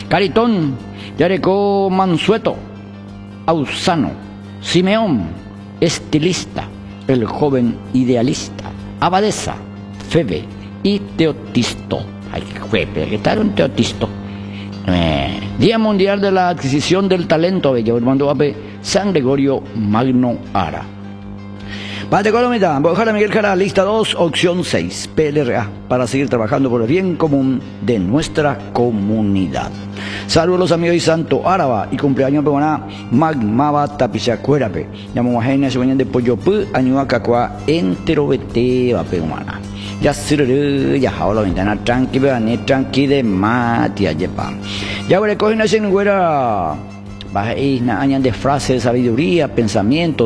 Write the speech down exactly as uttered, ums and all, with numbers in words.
Caritón, Yareco Mansueto, Ausano, Simeón, estilista, el joven idealista, Abadesa, Febe y Teotisto. Ay, juepe, ¿qué tal un Teotisto? Eh, Día Mundial de la Adquisición del Talento, bello hermano Ape, San Gregorio Magno Ara. Pate Colomita, Bojara Miguel Jara, lista dos, opción seis, P L R A, para seguir trabajando por el bien común de nuestra comunidad. Saludos los amigos y santo Áraba y cumpleaños peruana Magmaba Tapichacuérape. Llamo a Genia, se de Poyopu, Añuacacua, entero vete va peruana. Ya sirve, ya jaula ventana tranqui, vean, tranqui de matia, yepa. Ya voy a coger una güera, baja na añan de frases, sabiduría, pensamiento.